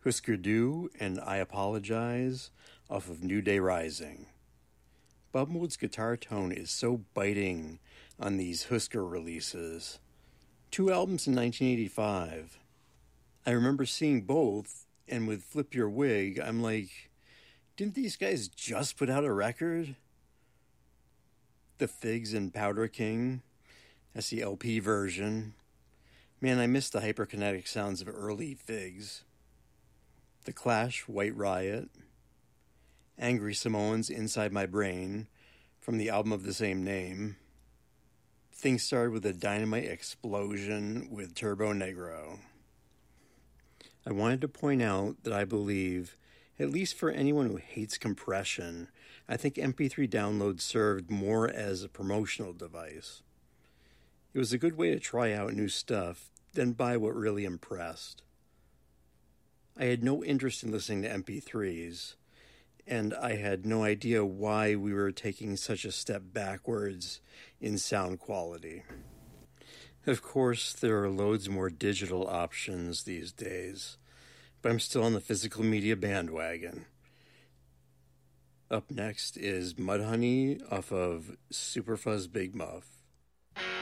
Husker Du and I Apologize off of New Day Rising. Bob Mould's guitar tone is so biting on these Husker releases. 2 albums in 1985. I remember seeing both, and with Flip Your Wig, I'm like, didn't these guys just put out a record? The Figs and Powder King, that's the LP version. Man, I miss the hyperkinetic sounds of early Figs. The Clash, White Riot. Angry Samoans, Inside My Brain, from the album of the same name. Things started with a dynamite explosion with Turbo Negro. I wanted to point out that I believe, at least for anyone who hates compression, I think MP3 download served more as a promotional device. It was a good way to try out new stuff, then buy what really impressed. I had no interest in listening to MP3s, and I had no idea why we were taking such a step backwards in sound quality. Of course, there are loads more digital options these days, but I'm still on the physical media bandwagon. Up next is Mudhoney off of Superfuzz Big Muff.